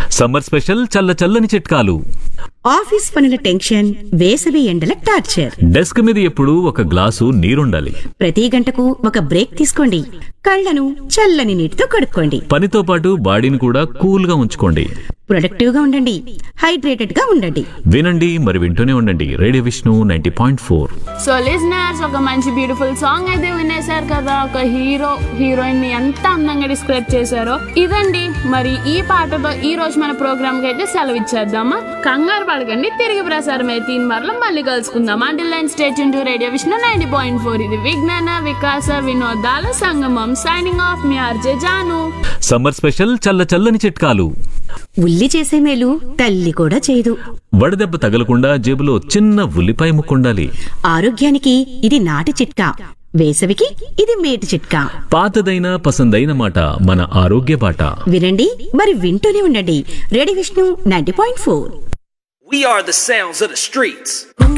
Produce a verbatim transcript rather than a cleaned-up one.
Summer special చల్ల చల్లని చిట్కాలు. ఆఫీస్ పనుల టెన్షన్, వేసవి ఎండల టార్చర్. డెస్క్ మీద ఎప్పుడూ ఒక గ్లాసు నీరుండాలి. ప్రతి గంటకు ఒక బ్రేక్ తీసుకోండి. కళ్ళను చల్లని నీటితో కడుక్కోండి. పనితో పాటు బాడీని కూడా కూల్ గా ఉంచుకోండి. ప్రొడక్టివ్ గా ఉండండి. హైడ్రేటెడ్ గా ఉండండి. వినండి మరి వింటూనే ఉండండి radio Vishnu ninety point four. So listeners, ఒక మంచి బ్యూటిఫుల్ సాంగ్ అయితే వినేశారు కదా. ఒక హీరో హీరోయిన్ ని ఎంత అందంగా డిస్క్రైబ్ చేశారో. ఇదండి మరి ఈ పాటతో ఈ రోజు మన ప్రోగ్రామ్ కి అయితే సెలవు ఇచ్చేద్దామా. కంగారు పడకండి, తిరిగి ప్రసారం అయితే తీన్ మార్లో మళ్ళీ కలుసుకుందాం. Until then stay tuned to radio Vishnu ninety point four. ఇది విజ్ఞాన వికాస వినోదాల సంగమం. సైనింగ్ ఆఫ్, మీ ఆర్జే జాను. సమ్మర్ స్పెషల్ చల్ల చల్లని చిట్కాలు. ఉల్లి చేసే మేలు తల్లి కూడా చేయదు. వడదెబ్బ తగలకుండా జేబులో చిన్న ఉల్లిపాయ ముక్కుండాలి. ఆరోగ్యానికి ఇది నాటి చిట్కా, వేసవికి ఇది మేటి చిట్కా. పాతదైన పసందైన మాట మన ఆరోగ్య బాట. వినండి మరి వింటూనే ఉండండి radio Vishnu ninety point four. We are the sounds of the streets.